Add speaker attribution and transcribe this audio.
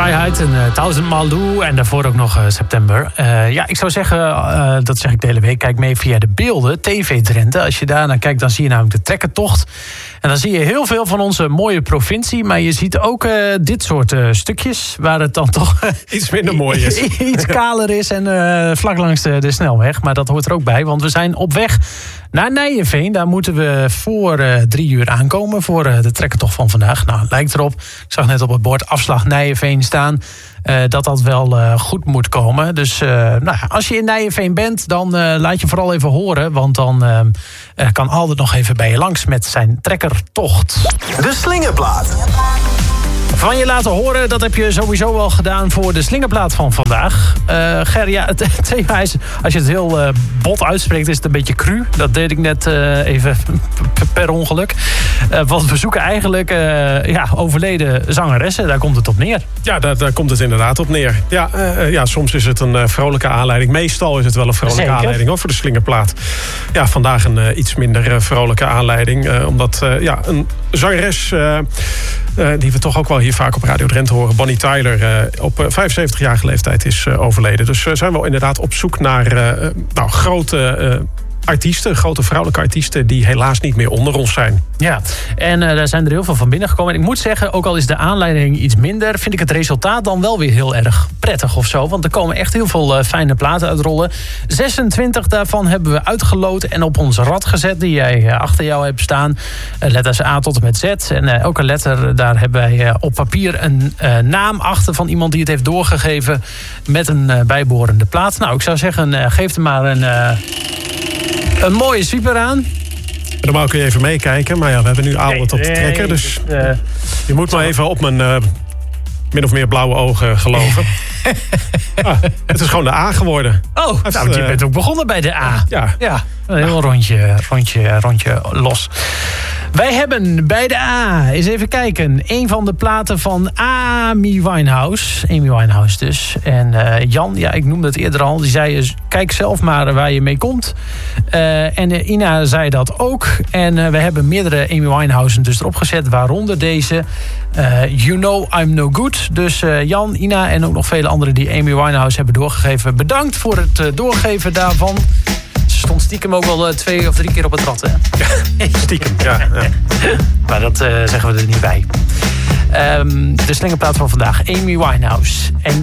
Speaker 1: Vrijheid en 1000 Malou en daarvoor ook nog September. Ik zou zeggen, dat zeg ik de hele week, kijk mee via de beelden, TV Drenthe. Als je daar naar kijkt, dan zie je namelijk de trekkertocht. En dan zie je heel veel van onze mooie provincie, maar je ziet ook dit soort stukjes, waar het dan toch
Speaker 2: iets minder mooi is.
Speaker 1: Iets kaler is en vlak langs de snelweg. Maar dat hoort er ook bij, want we zijn op weg naar Nijenveen. Daar moeten we voor 3 uur aankomen voor de trekkertocht van vandaag. Nou, lijkt erop. Ik zag net op het bord afslag Nijenveen staan. Dat wel goed moet komen. Dus als je in Nijenveen bent, dan laat je vooral even horen. Want dan kan Albert nog even bij je langs met zijn trekkertocht.
Speaker 3: De slingerplaat.
Speaker 1: Van je laten horen, dat heb je sowieso wel gedaan voor de slingerplaat van vandaag. Ger, ja, het thema is, als je het heel bot uitspreekt, is het een beetje cru. Dat deed ik net even per ongeluk. Want we zoeken eigenlijk overleden zangeressen, daar komt het op neer.
Speaker 2: Ja, daar komt het inderdaad op neer. Ja, soms is het een vrolijke aanleiding. Meestal is het wel een vrolijke aanleiding hoor, voor de slingerplaat. Ja, vandaag een iets minder vrolijke aanleiding. Omdat een zangeres die we toch ook wel hier vaak op Radio Drenthe horen, Bonnie Tyler, op 75-jarige leeftijd is overleden. Dus zijn we inderdaad op zoek naar grote artiesten, grote vrouwelijke artiesten die helaas niet meer onder ons zijn.
Speaker 1: Ja, en daar zijn er heel veel van binnengekomen. En ik moet zeggen, ook al is de aanleiding iets minder, vind ik het resultaat dan wel weer heel erg prettig of zo. Want er komen echt heel veel fijne platen uitrollen. 26 daarvan hebben we uitgeloten en op ons rad gezet die jij achter jou hebt staan. Letters A tot en met Z. En elke letter, daar hebben wij op papier een naam achter van iemand die het heeft doorgegeven met een bijbehorende plaat. Nou, ik zou zeggen, geef er maar een mooie super aan.
Speaker 2: Normaal kun je even meekijken, maar ja, we hebben nu Albert op de trekker. Dus je moet maar even op mijn min of meer blauwe ogen geloven. Het is gewoon de A geworden.
Speaker 1: Oh, je bent ook begonnen bij de A. Ja, een heel rondje los. Wij hebben bij de A, eens even kijken, een van de platen van Amy Winehouse dus. En Jan, ik noemde het eerder al, die zei, kijk zelf maar waar je mee komt. En Ina zei dat ook. En we hebben meerdere Amy Winehouse'en dus erop gezet, waaronder deze You Know I'm No Good. Dus Jan, Ina en ook nog vele anderen die Amy Winehouse hebben doorgegeven. Bedankt voor het doorgeven daarvan. Ze stond stiekem ook wel 2 of 3 keer op het rad, hè?
Speaker 2: Ja, stiekem, ja.
Speaker 1: Maar dat zeggen we er niet bij. De slingerplaat van vandaag, Amy Winehouse. En